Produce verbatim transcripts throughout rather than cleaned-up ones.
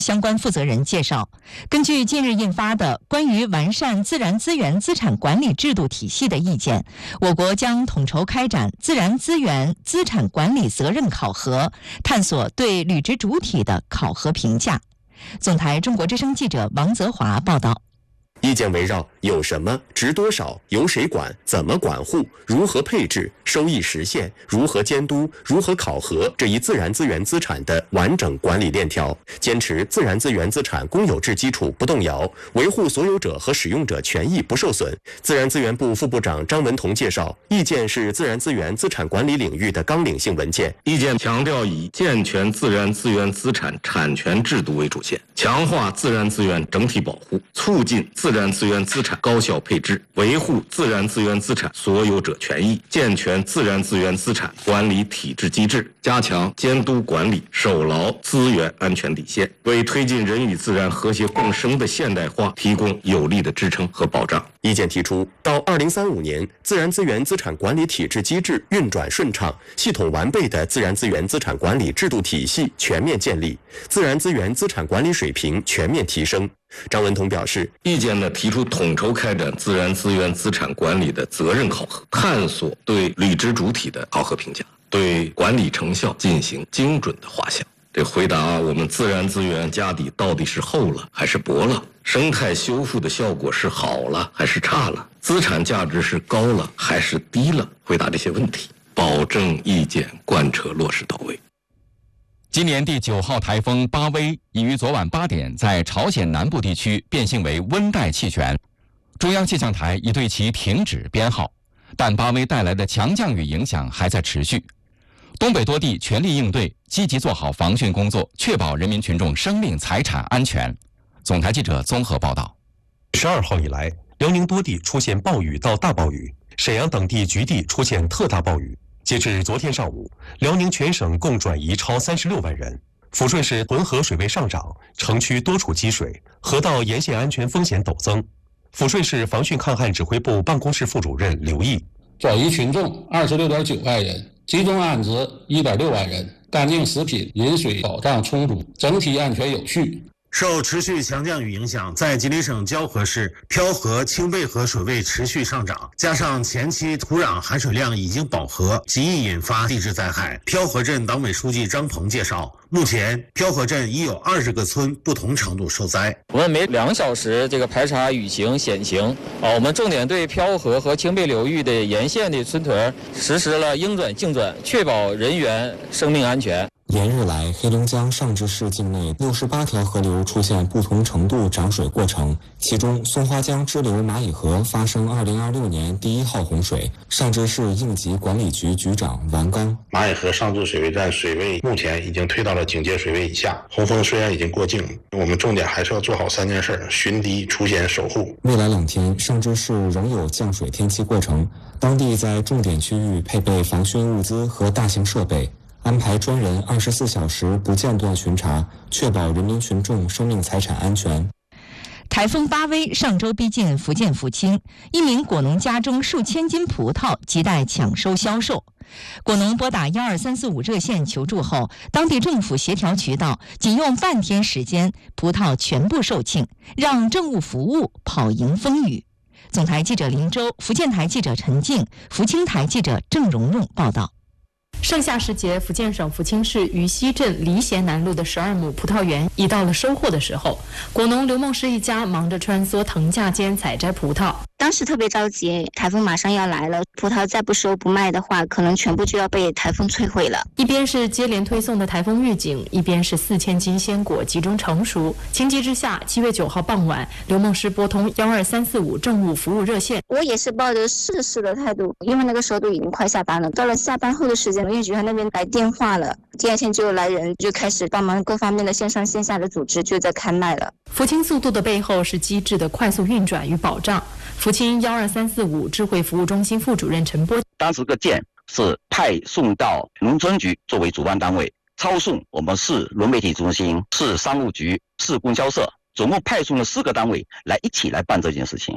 相关负责人介绍，根据近日印发的关于完善自然资源资产管理制度体系的意见，我国将统筹开展自然资源资产管理责任考核，探索对履职主体的考核评价。总台中国之声记者王泽华报道。 意见围绕有什么、值多少、由谁管、怎么管护、如何配置、收益实现、如何监督、如何考核这一自然资源资产的完整管理链条，坚持自然资源资产公有制基础不动摇，维护所有者和使用者权益不受损。自然资源部副部长张文同介绍，意见是自然资源资产管理领域的纲领性文件。 意见强调以健全自然资源资产产权制度为主线，强化自然资源整体保护，促进自然资源资产高效配置，维护自然资源资产所有者权益，健全自然资源资产管理体制机制，加强监督管理，守牢资源安全底线，为推进人与自然和谐共生的现代化提供有力的支撑和保障。 意见提出，到二零三五年，自然资源资产管理体制机制运转顺畅，系统完备的自然资源资产管理制度体系全面建立，自然资源资产管理水平全面提升。张文同表示， 意见呢提出统筹开展自然资源资产管理的责任考核，探索对履职主体的考核评价，对管理成效进行精准的画像。这回答我们自然资源家底到底是厚了还是薄了，生态修复的效果是好了还是差了，资产价值是高了还是低了，回答这些问题，保证意见贯彻落实到位。 今年第九号台风巴威已于昨晚八点在朝鲜南部地区变性为温带气旋，中央气象台已对其停止编号，但巴威带来的强降雨影响还在持续。东北多地全力应对，积极做好防汛工作，确保人民群众生命财产安全。总台记者综合报道。 十二号以来，辽宁多地出现暴雨到大暴雨，沈阳等地局地出现特大暴雨。截至昨天上午，辽宁全省共转移超三十六万人。抚顺市浑河水位上涨，城区多处积水，河道沿线安全风险陡增。抚顺市防汛抗旱指挥部办公室副主任刘毅， 转移群众二十六点九万人，集中安置一点六万人，干净食品、饮水保障充足，整体安全有序。 受持续强降雨影响，在吉林省蛟河市漂河、清背河水位持续上涨，加上前期土壤含水量已经饱和，极易引发地质灾害。漂河镇党委书记张鹏介绍，目前漂河镇已有二十个村不同程度受灾。 我们每两小时这个排查雨情险情啊，我们重点对漂河和清背流域的沿线的村屯实施了应转径转，确保人员生命安全。 连日来，黑龙江尚志市境内六十八条河流出现不同程度涨水过程，其中松花江支流蚂蚁河发生二零二六年第一号洪水。尚志市应急管理局局长王刚： 蚂蚁河尚志水位站水位目前已经退到了警戒水位以下，洪峰虽然已经过境，我们重点还是要做好三件事：巡堤、除险、守护。 未来两天，尚志市仍有降水天气过程，当地在重点区域配备防汛物资和大型设备，安排专人二十四小时不间断巡查，确保人民群众生命财产安全。 台风巴威上周逼近福建福清，一名果农家中数千斤葡萄亟待抢收销售。果农拨打幺二三四五热线求助后，当地政府协调渠道，仅用半天时间，葡萄全部售罄，让政务服务跑赢风雨。总台记者林周，福建台记者陈静，福清台记者郑蓉蓉报道。 盛夏时节，福建省福清市渝西镇离贤南路的十二亩葡萄园已到了收获的时候。果农刘梦诗一家忙着穿梭藤架间采摘葡萄。 当时特别着急，台风马上要来了，葡萄再不收不卖的话，可能全部就要被台风摧毁了。 一边是接连推送的台风预警，一边是四千斤鲜果集中成熟。情急之下，七月九号傍晚，刘梦诗拨通幺二三四五政务服务热线。 我也是抱着试试的态度，因为那个时候都已经快下班了。到了下班后的时间，农业局那边来电话了，第二天就来人，就开始帮忙各方面的线上线下的组织，就在开卖了。 福清速度的背后是机制的快速运转与保障。福清幺二三四五智慧服务中心副主任陈波， 当时个件是派送到农村局作为主办单位，抄送我们市农媒体中心、市商务局、市供销社，总共派送了四个单位来一起来办这件事情。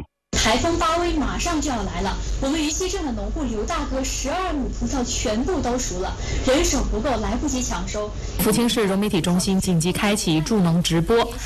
台风巴威马上就要来了，我们于西镇的农户刘大哥十二亩葡萄全部都熟了，人手不够，来不及抢收。 福清市融媒体中心紧急开启助农直播。